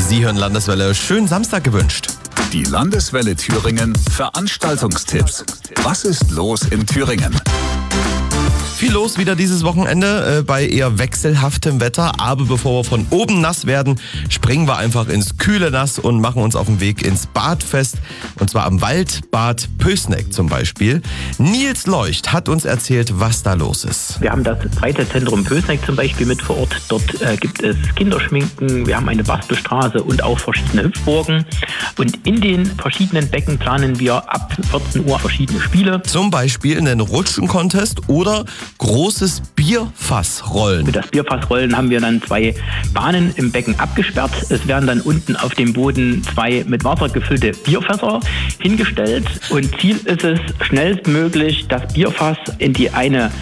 Sie hören Landeswelle. Schönen Samstag gewünscht. Die Landeswelle Thüringen Veranstaltungstipps. Was ist los in Thüringen? Viel los wieder dieses Wochenende bei eher wechselhaftem Wetter. Aber bevor wir von oben nass werden, springen wir einfach ins kühle Nass und machen uns auf den Weg ins Bad fest. Und zwar am Waldbad Pößneck zum Beispiel. Nils Leucht hat uns erzählt, was da los ist. Wir haben das Freizeitzentrum Pößneck zum Beispiel mit vor Ort. Dort gibt es Kinderschminken, wir haben eine Bastelstraße und auch verschiedene Hüpfburgen. Und in den verschiedenen Becken planen wir ab 14 Uhr verschiedene Spiele. Zum Beispiel einen Rutschen-Contest oder großes Bierfassrollen. Für das Bierfassrollen haben wir dann 2 Bahnen im Becken abgesperrt. Es werden dann unten auf dem Boden 2 mit Wasser gefüllte Bierfässer hingestellt. Und Ziel ist es, schnellstmöglich das Bierfass in die eine